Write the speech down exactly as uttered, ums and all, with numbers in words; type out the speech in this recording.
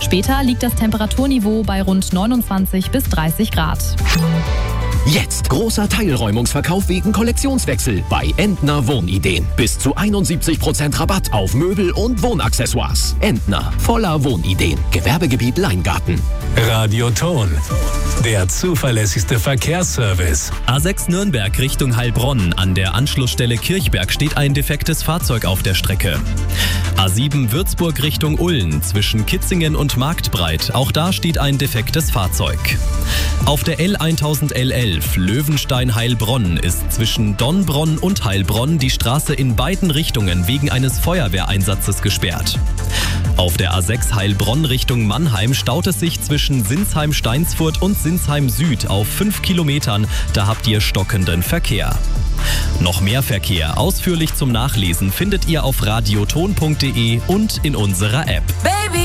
Später liegt das Temperaturniveau bei rund neunundzwanzig bis dreißig Grad. Jetzt großer Teilräumungsverkauf wegen Kollektionswechsel bei Entner Wohnideen. Bis zu einundsiebzig Prozent Rabatt auf Möbel und Wohnaccessoires. Entner, voller Wohnideen. Gewerbegebiet Leingarten. Radioton, der zuverlässigste Verkehrsservice. A sechs Nürnberg Richtung Heilbronn. An der Anschlussstelle Kirchberg steht ein defektes Fahrzeug auf der Strecke. A sieben Würzburg Richtung Ulm zwischen Kitzingen und Marktbreit. Auch da steht ein defektes Fahrzeug. Auf der L tausend L elf Löwenstein-Heilbronn ist zwischen Donnbronn und Heilbronn die Straße in beiden Richtungen wegen eines Feuerwehreinsatzes gesperrt. Auf der A sechs Heilbronn Richtung Mannheim staut es sich zwischen Sinsheim-Steinsfurt und Sinsheim Süd auf fünf Kilometern. Da habt ihr stockenden Verkehr. Noch mehr Verkehr ausführlich zum Nachlesen findet ihr auf radioton punkt de und in unserer App. Baby.